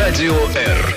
Радио Р.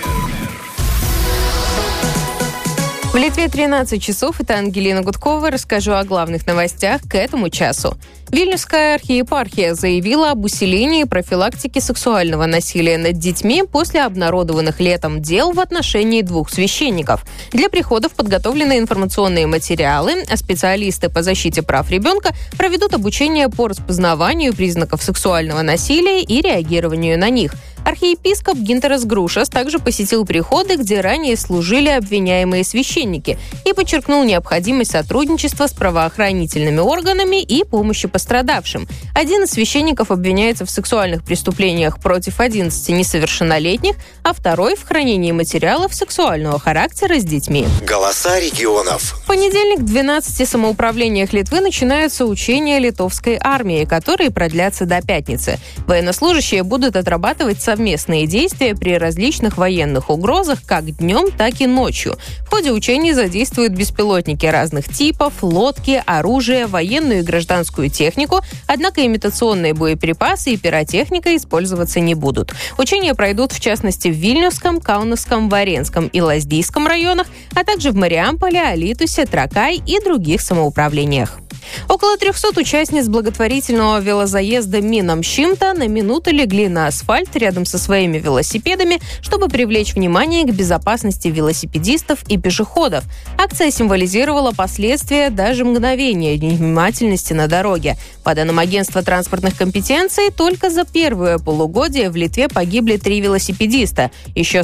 В Литве 13 часов. Это Ангелина Гудкова. Расскажу о главных новостях к этому часу. Вильнюсская архиепархия заявила об усилении профилактики сексуального насилия над детьми после обнародованных летом дел в отношении 2 священников. Для приходов подготовлены информационные материалы, а специалисты по защите прав ребенка проведут обучение по распознаванию признаков сексуального насилия и реагированию на них. Архиепископ Гинтерас Грушас также посетил приходы, где ранее служили обвиняемые священники, и подчеркнул необходимость сотрудничества с правоохранительными органами и помощи пострадавшим. Один из священников обвиняется в сексуальных преступлениях против 11 несовершеннолетних, а второй в хранении материалов сексуального характера с детьми. Голоса регионов. В понедельник в 12 самоуправлениях Литвы начинаются учения литовской армии, которые продлятся до пятницы. Военнослужащие будут отрабатывать совместные действия при различных военных угрозах как днем, так и ночью. В ходе учений задействуют беспилотники разных типов, лодки, оружие, военную и гражданскую технику, однако имитационные боеприпасы и пиротехника использоваться не будут. Учения пройдут в частности в Вильнюсском, Каунасском, Варенском и Лаздийском районах, а также в Мариамполе, Алитусе, Тракай и других самоуправлениях. Около 300 участниц благотворительного велозаезда «Минам Шимта» на минуту легли на асфальт рядом со своими велосипедами, чтобы привлечь внимание к безопасности велосипедистов и пешеходов. Акция символизировала последствия даже мгновения невнимательности на дороге. По данным агентства транспортных компетенций, только за первое полугодие в Литве погибли 3 велосипедиста. Еще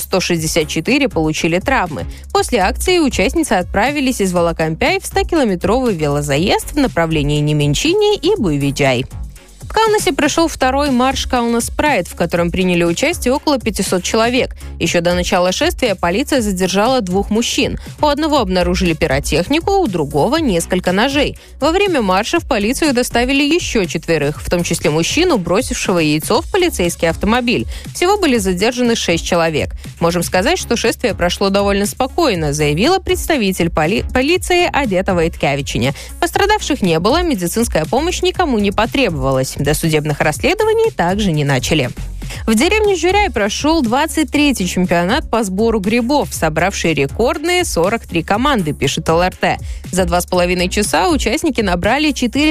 164 получили травмы. После акции участницы отправились из Волокомпяй в 100-километровый велозаезд в направлении Неменчини и Буйвиджай. В Каунасе прошел второй марш Каунас Прайд, в котором приняли участие около 500 человек. Еще до начала шествия полиция задержала 2 мужчин. У одного обнаружили пиротехнику, у другого несколько ножей. Во время марша в полицию доставили еще 4, в том числе мужчину, бросившего яйцо в полицейский автомобиль. Всего были задержаны 6 человек. Можем сказать, что шествие прошло довольно спокойно, заявила представитель полиции Одета Вайткевичине. Пострадавших не было, медицинская помощь никому не потребовалась. Досудебных расследований также не начали. В деревне Жюряй прошел 23-й чемпионат по сбору грибов, собравший рекордные 43 команды, пишет ЛРТ. За 2,5 часа участники набрали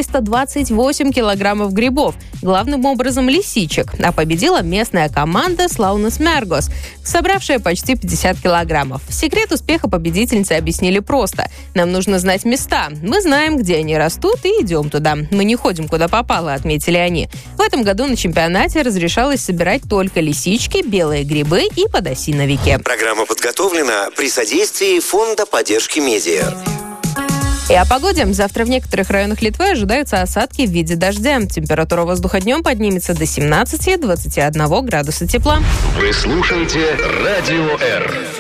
428 килограммов грибов, главным образом лисичек, а победила местная команда Слаунас Мергос, собравшая почти 50 килограммов. Секрет успеха победительницы объяснили просто. Нам нужно знать места. Мы знаем, где они растут, и идем туда. Мы не ходим, куда попало, отметили они. В этом году на чемпионате разрешалось собирать только лисички, белые грибы и подосиновики. Программа подготовлена при содействии Фонда поддержки медиа. И о погоде. Завтра в некоторых районах Литвы ожидаются осадки в виде дождя. Температура воздуха днем поднимется до 17-21 градуса тепла. Вы слушаете Радио Р.